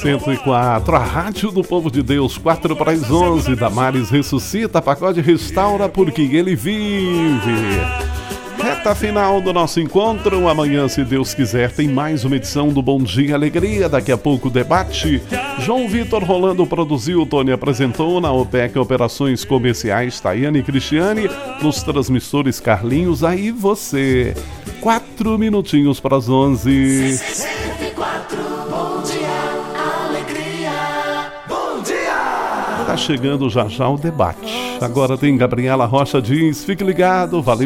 104, a Rádio do Povo de Deus, 4 para as 11. Damares ressuscita, pagode restaura porque ele vive. Reta final do nosso encontro. Amanhã, se Deus quiser, tem mais uma edição do Bom Dia Alegria. Daqui a pouco, debate. João Vitor Rolando produziu, Tony apresentou. Na OPEC Operações Comerciais, Tayane e Cristiane. Nos transmissores, Carlinhos. Aí você. 4 minutinhos para as 11. 64, Bom Dia Alegria. Bom dia! Tá chegando já já o debate. Agora tem Gabriela Rocha diz, fique ligado, valeu.